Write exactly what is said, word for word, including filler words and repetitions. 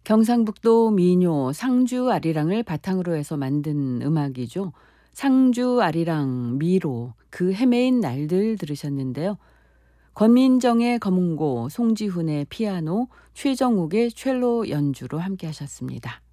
경상북도 민요 상주 아리랑을 바탕으로 해서 만든 음악이죠. 상주 아리랑 미로 그 헤매인 날들 들으셨는데요. 권민정의 검은고, 송지훈의 피아노, 최정욱의 첼로 연주로 함께 하셨습니다.